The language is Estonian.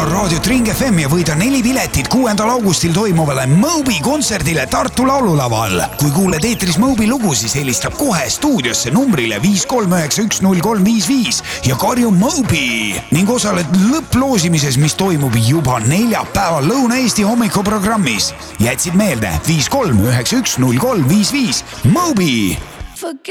on raadiot Ring FM ja võida 4 piletit 6. augustil toimuvale Moby kontserdile Tartu laululaval. Kui kuuled eetris Moby lugu, siis helistab kohe stuudiosse numbrile 5391035 ja karju Moby ning osaled lõpploosimises, mis toimub juba neljapäeval Lõuna-Eesti hommikuprogrammis. Jätsid meelde 5391035 Moby.